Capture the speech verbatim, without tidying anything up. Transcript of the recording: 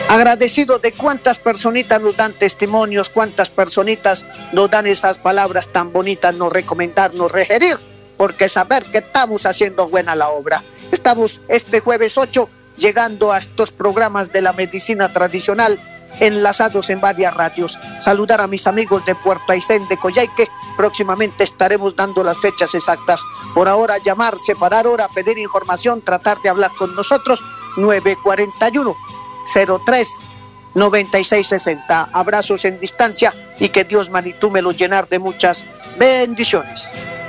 Agradecido de cuántas personitas nos dan testimonios, cuántas personitas nos dan esas palabras tan bonitas, nos recomendar, nos referir, porque saber que estamos haciendo buena la obra. Estamos este jueves ocho llegando a estos programas de la medicina tradicional enlazados en varias radios. Saludar a mis amigos de Puerto Aysén, de Coyhaique. Próximamente estaremos dando las fechas exactas. Por ahora, llamar, separar hora, pedir información, tratar de hablar con nosotros. nueve cuatro uno, cero tres, nueve seis seis cero. Abrazos en distancia y que Dios, Manitú, me los llenar de muchas bendiciones.